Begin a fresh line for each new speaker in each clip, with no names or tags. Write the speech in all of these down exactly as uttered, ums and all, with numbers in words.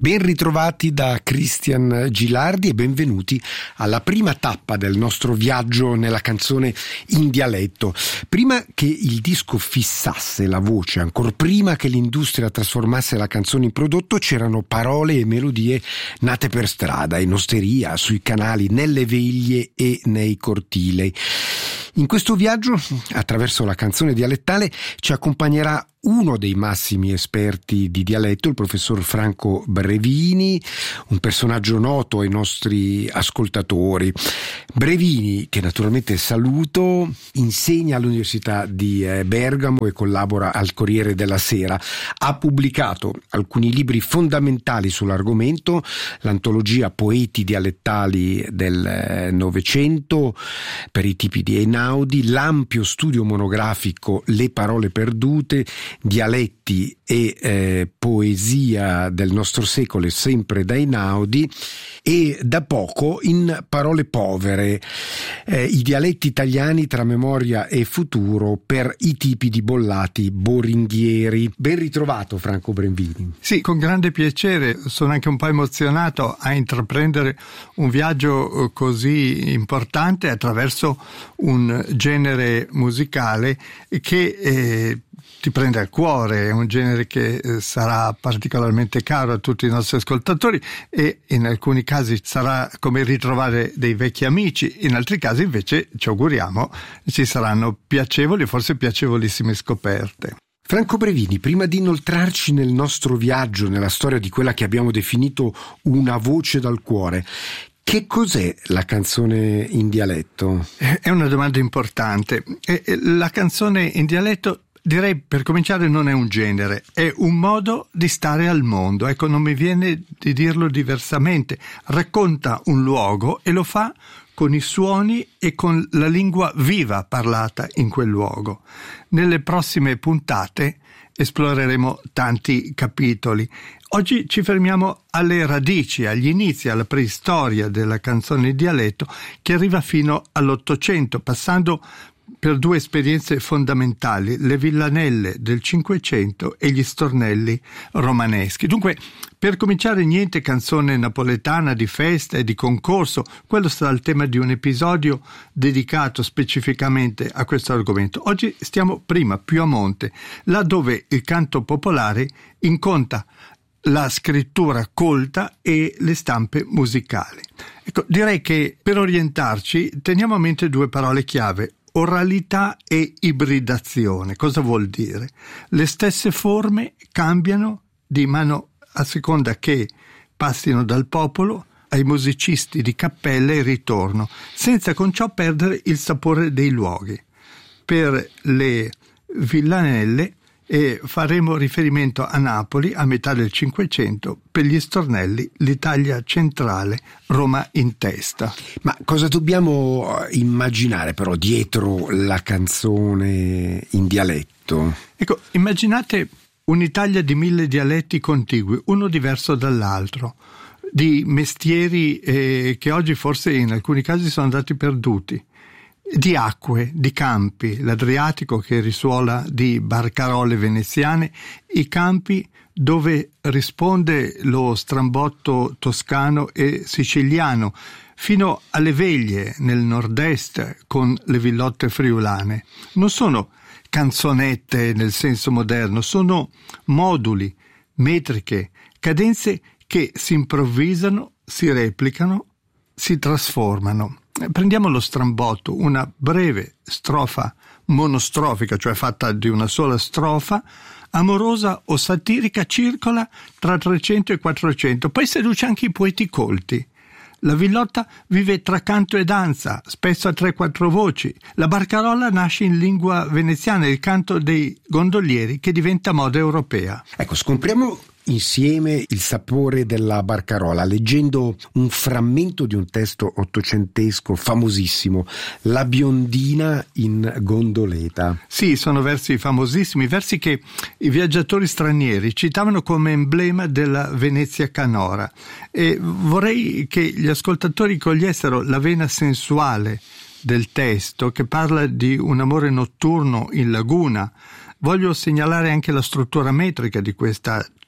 Ben ritrovati da Cristian Gilardi e benvenuti alla prima tappa del nostro viaggio nella canzone in dialetto. Prima che il disco fissasse la voce, ancor prima che l'industria trasformasse la canzone in prodotto, c'erano parole e melodie nate per strada, in osteria, sui canali, nelle veglie e nei cortili. In questo viaggio, attraverso la canzone dialettale, ci accompagnerà uno dei massimi esperti di dialetto, il professor Franco Brevini, un personaggio noto ai nostri ascoltatori. Brevini, che naturalmente saluto, insegna all'Università di Bergamo e collabora al Corriere della Sera. Ha pubblicato alcuni libri fondamentali sull'argomento, l'antologia Poeti dialettali del Novecento per i tipi di Einaudi, l'ampio studio monografico Le parole perdute, dialetti e eh, poesia del nostro secolo, sempre da Einaudi, e da poco in Parole povere, eh, i dialetti italiani tra memoria e futuro per i tipi di bollati boringhieri. Ben ritrovato Franco Brevini.
Sì, con grande piacere, sono anche un po' emozionato a intraprendere un viaggio così importante attraverso un genere musicale che eh, ti prende al cuore, è un genere che eh, sarà particolarmente caro a tutti i nostri ascoltatori e in alcuni casi sarà come ritrovare dei vecchi amici, in altri casi invece ci auguriamo ci saranno piacevoli, forse piacevolissime scoperte.
Franco Brevini, prima di inoltrarci nel nostro viaggio, nella storia di quella che abbiamo definito una voce dal cuore, che cos'è la canzone in dialetto?
È una domanda importante. La canzone in dialetto, direi, per cominciare, non è un genere, è un modo di stare al mondo. Ecco, non mi viene di dirlo diversamente. Racconta un luogo e lo fa con i suoni e con la lingua viva parlata in quel luogo. Nelle prossime puntate esploreremo tanti capitoli. Oggi ci fermiamo alle radici, agli inizi, alla preistoria della canzone in dialetto, che arriva fino all'Ottocento, passando per due esperienze fondamentali, le villanelle del Cinquecento e gli stornelli romaneschi. Dunque, per cominciare, niente canzone napoletana di festa e di concorso, quello sarà il tema di un episodio dedicato specificamente a questo argomento. Oggi stiamo prima, più a monte, là dove il canto popolare incontra la scrittura colta e le stampe musicali. Ecco, direi che per orientarci teniamo a mente due parole chiave: oralità e ibridazione. Cosa vuol dire? Le stesse forme cambiano di mano a seconda che passino dal popolo ai musicisti di cappella e ritorno, senza con ciò perdere il sapore dei luoghi. Per le villanelle e faremo riferimento a Napoli a metà del Cinquecento, per gli stornelli l'Italia centrale, Roma in testa.
Ma cosa dobbiamo immaginare però dietro la canzone in dialetto?
Ecco, immaginate un'Italia di mille dialetti contigui, uno diverso dall'altro, di mestieri eh, che oggi forse in alcuni casi sono andati perduti, di acque, di campi, l'Adriatico che risuola di barcarole veneziane, i campi dove risponde lo strambotto toscano e siciliano, fino alle veglie nel nord-est con le villotte friulane. Non sono canzonette nel senso moderno, sono moduli, metriche, cadenze che si improvvisano, si replicano, si trasformano. Prendiamo lo strambotto, una breve strofa monostrofica, cioè fatta di una sola strofa, amorosa o satirica, circola tra trecento e quattrocento, poi seduce anche i poeti colti. La villotta vive tra canto e danza, spesso a tre quattro voci. La barcarola nasce in lingua veneziana, il canto dei gondolieri che diventa moda europea.
Ecco, scopriamo insieme il sapore della barcarola leggendo un frammento di un testo ottocentesco famosissimo, La biondina in gondoleta.
Sì, sono versi famosissimi, versi che i viaggiatori stranieri citavano come emblema della Venezia canora, e vorrei che gli ascoltatori cogliessero la vena sensuale del testo, che parla di un amore notturno in laguna. Voglio segnalare anche la struttura metrica di questa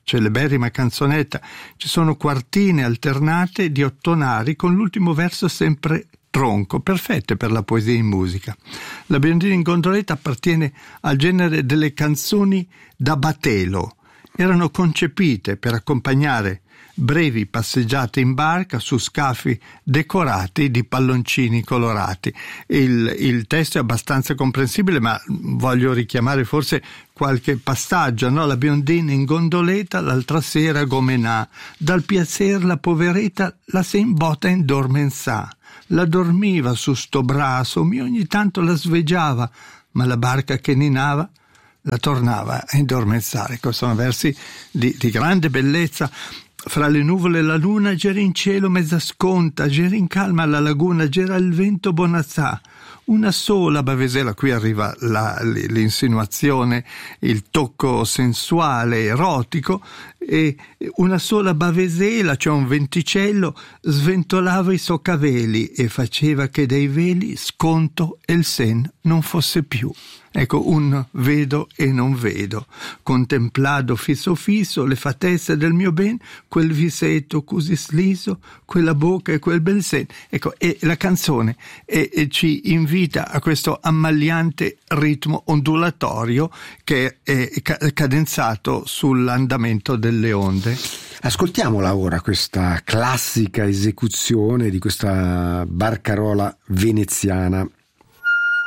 celeberrima canzonetta, ci sono quartine alternate di ottonari con l'ultimo verso sempre tronco, perfette per la poesia in musica. La biondina in gondoletta appartiene al genere delle canzoni da batelo. Erano concepite per accompagnare brevi passeggiate in barca su scafi decorati di palloncini colorati. Il, il testo è abbastanza comprensibile, ma voglio richiamare forse qualche passaggio, no? La biondina in gondoletta l'altra sera gomenà, dal piacer la poveretta la se in botta indormensà, la dormiva su sto braso, mi ogni tanto la sveggiava, ma la barca che ninava la tornava a indormensare. Ecco, sono versi di, di grande bellezza. Fra le nuvole la luna gera in cielo mezza sconta, gera in calma la laguna, gera il vento bonazzà. Una sola bavesela, qui arriva la, l'insinuazione, il tocco sensuale, erotico, e una sola bavesela, cioè un venticello, sventolava i soccaveli e faceva che dai veli sconto e il sen non fosse più. Ecco, un vedo e non vedo, contemplado fisso fisso le fattezze del mio ben, quel visetto così sliso, quella bocca e quel bel sen. Ecco, e la canzone e, e ci invita a questo ammaliante ritmo ondulatorio che è cadenzato sull'andamento delle onde.
Ascoltiamola ora, questa classica esecuzione di questa barcarola veneziana